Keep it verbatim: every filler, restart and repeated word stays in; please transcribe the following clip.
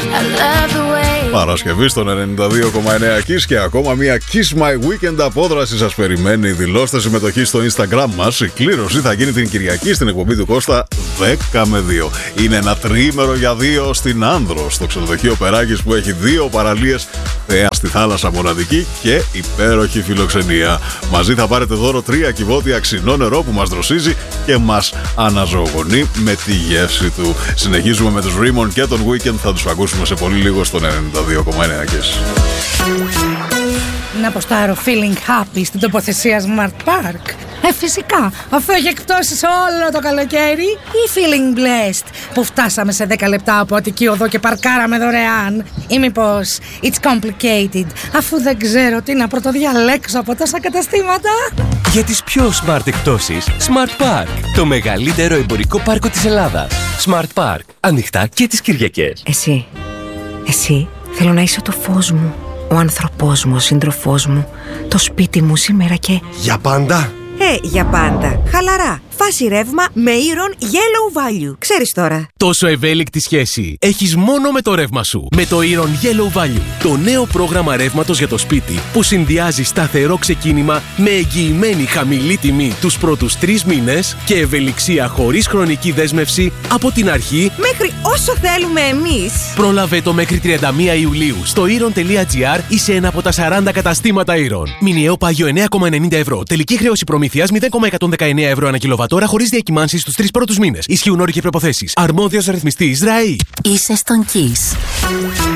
Παρασκευή στον ενενήντα δύο κόμμα εννέα Kiss και ακόμα μια Kiss My Weekend απόδραση σας περιμένει. Δηλώστε συμμετοχή στο Instagram μας. Η κλήρωση θα γίνει την Κυριακή στην εκπομπή του Κώστα δέκα με δύο. Είναι ένα τριήμερο για δύο στην Άνδρο, στο ξενοδοχείο Περάκης, που έχει δύο παραλίες, θέα στη θάλασσα μοναδική και υπέροχη φιλοξενία. Μαζί θα πάρετε δώρο τρία κυβότια ξινό νερό που μας δροσίζει και μας αναζωογονεί με τη γεύση του. Συνεχίζουμε με τους Raymond και τον Weekend. Θα τους ακούσουμε σε πολύ λίγο στον ενενήντα δύο κόμμα εννέα Kiss. Να αποστάρω feeling happy στην τοποθεσία Smart Park. Ε, φυσικά, αφού έχει εκπτώσεις όλο το καλοκαίρι, ή feeling blessed που φτάσαμε σε δέκα λεπτά από Αττική Οδό και παρκάραμε δωρεάν, ή μήπως it's complicated, αφού δεν ξέρω τι να πρωτοδιαλέξω από τόσα καταστήματα. Για τις πιο smart εκπτώσεις, Smart Park, το μεγαλύτερο εμπορικό πάρκο της Ελλάδας. Smart Park, ανοιχτά και τις Κυριακές. Εσύ, εσύ, θέλω να είσαι το φως μου, ο άνθρωπός μου, ο σύντροφός μου, το σπίτι μου σήμερα και... Για πάντα! Ε, για πάντα. Χαλαρά. Φάση ρεύμα με Iron Yellow Value. Ξέρεις τώρα. Τόσο ευέλικτη σχέση έχεις μόνο με το ρεύμα σου. Με το Iron Yellow Value. Το νέο πρόγραμμα ρεύματος για το σπίτι που συνδυάζει σταθερό ξεκίνημα με εγγυημένη χαμηλή τιμή τους πρώτους τρεις μήνες και ευελιξία χωρίς χρονική δέσμευση από την αρχή μέχρι όσο θέλουμε εμείς. Πρόλαβε το μέχρι τριάντα μία Ιουλίου στο iron τελεία gr ή σε ένα από τα σαράντα καταστήματα Iron. Μηνιαίο πάγιο εννέα κόμμα ενενήντα ευρώ. Τελική χρέωση προμήθειας μηδέν κόμμα εκατόν δεκαεννέα ευρώ ανά κιλοβατόρα χωρίς διακυμάνσεις στους τρεις πρώτους μήνες. Ισχύουν όροι και προϋποθέσεις. Αρμόδιος ρυθμιστής ΡΑΗ. Είσαι στον Kiss.